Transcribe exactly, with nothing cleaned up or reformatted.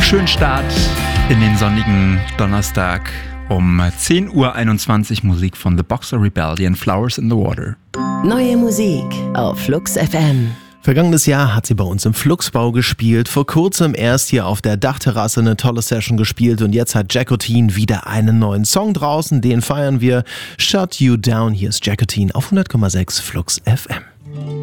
Schönen Start in den sonnigen Donnerstag um zehn Uhr einundzwanzig. Musik von The Boxer Rebellion, Flowers in the Water. Neue Musik auf Flux F M. Vergangenes Jahr hat sie bei uns im Fluxbau gespielt, vor kurzem erst hier auf der Dachterrasse eine tolle Session gespielt und jetzt hat Jacotine wieder einen neuen Song draußen, den feiern wir. Shut You Down, hier ist Jacotine auf hundert Komma sechs Flux F M.